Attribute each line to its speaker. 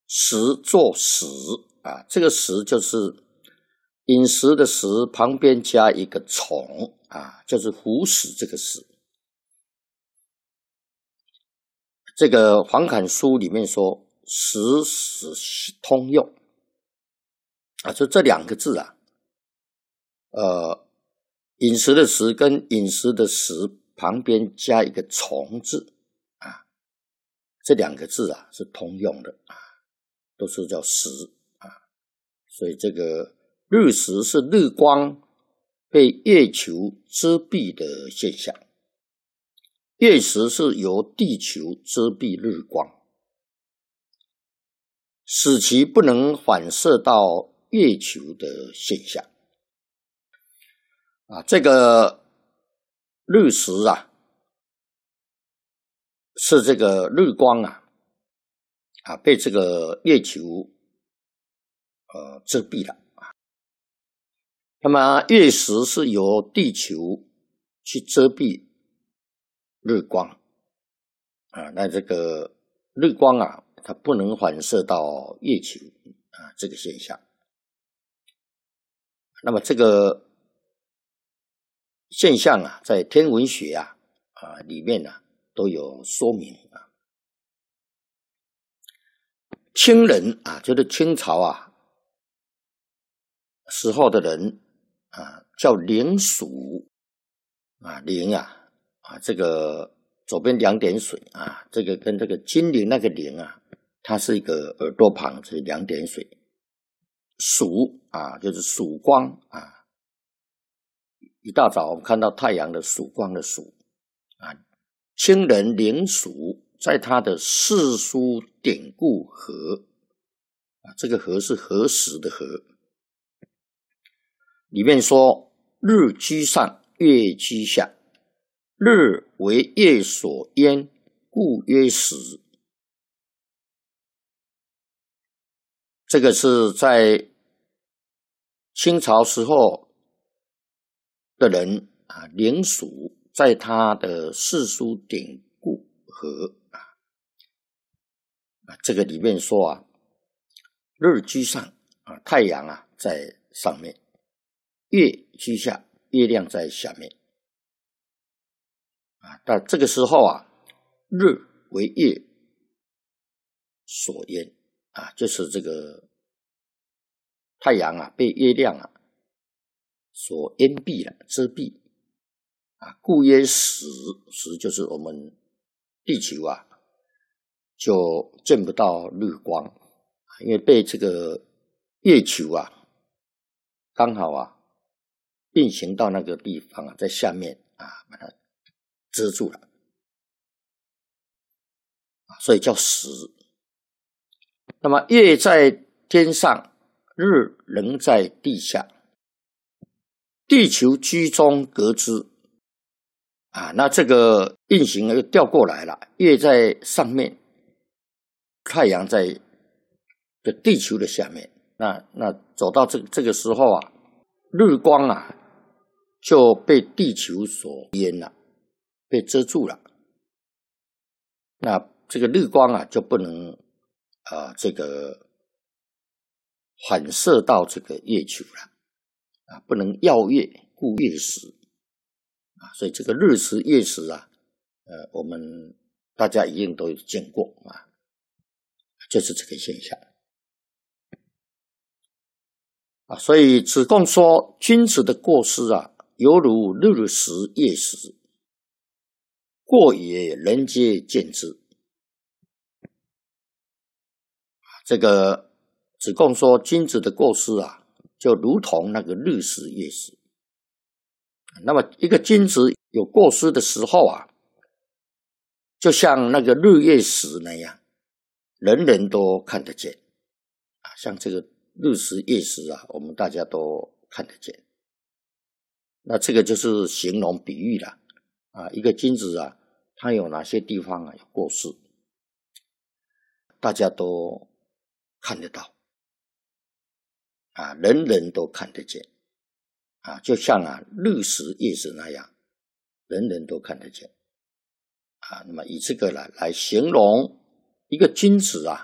Speaker 1: 食作食啊，这个食就是饮食的食旁边加一个虫啊，就是胡食这个食。这个黄侃书里面说食使通用啊，就这两个字啊，饮食的食跟饮食的食旁边加一个虫字啊，这两个字啊是通用的啊，都是叫食啊，所以这个日食是日光被月球遮蔽的现象，月食是由地球遮蔽日光，使其不能反射到月球的现象啊。这个日食啊，是这个日光啊被这个月球遮蔽了啊。那么月食是由地球去遮蔽日光啊，那这个日光啊，它不能反射到月球啊，这个现象。那么这个现象啊，在天文学里面都有说明啊。清人啊，就是清朝时候的人叫灵属灵这个左边两点水啊，这个跟这个金陵那个陵它是一个耳朵旁，是两点水。曙就是曙光一大早我们看到太阳的曙光的曙清人灵属在他的四书典故和这个和是何时的和，里面说日居上，月居下，日为月所淹，故曰时。这个是在清朝时候的人灵属在他的四书典故和这个里面说日居上太阳在上面，月居下，月亮在下面但这个时候日为月所淹就是这个太阳被月亮所淹蔽了，遮蔽故曰时，时就是我们地球就见不到日光，因为被这个月球刚好运行到那个地方在下面把它遮住了所以叫时。那么月在天上，日仍在地下，地球居中隔之那这个运行又调过来了，月在上面，太阳在地球的下面，那走到这个时候日光就被地球所淹了，被遮住了，那这个日光就不能这个反射到这个月球了不能耀月，故月食所以这个日食月食我们大家一定都有见过就是这个现象所以子贡说君子的过失犹如日食月食，过也人皆见之。这个子贡说君子的过失就如同那个日食月食。那么一个君子有过失的时候就像那个日月食那样，人人都看得见像这个日食月食我们大家都看得见。那这个就是形容比喻了一个君子他有哪些地方有过失，大家都看得到人人都看得见就像日食月食那样，人人都看得见那么以这个来形容一个君子